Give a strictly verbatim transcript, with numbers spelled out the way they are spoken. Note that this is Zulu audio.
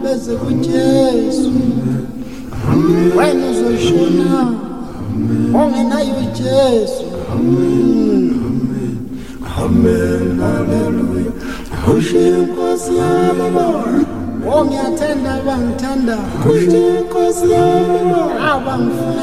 beze kuJesu wena uzoshona ongenayo uJesu. Amen, hallelujah. Kushe Nkosi yami Lord. Ongiyathanda abangithanda. Kushe Nkosi yami Lord. Abangifuna